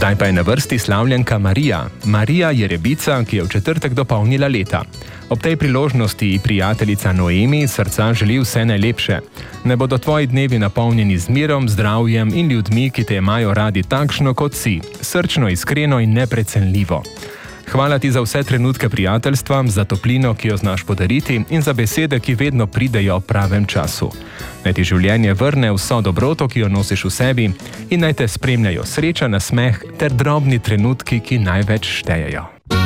Zdaj pa je na vrsti slavljenka Marija. Marija je rebica, ki je v četrtek dopolnila leta. Ob tej priložnosti ji prijateljica Noemi srca želi vse najlepše. Ne bodo tvoji dnevi napolnjeni z mirom, zdravjem in ljudmi, ki te imajo radi takšno, kot si, srčno, iskreno in neprecenljivo. Hvala ti za vse trenutke prijateljstva, za toplino, ki jo znaš podariti, in za besede, ki vedno pridejo v pravem času. Naj ti življenje vrne vso dobroto, ki jo nosiš v sebi, in naj te spremljajo sreča, nasmeh ter drobni trenutki, ki največ štejejo.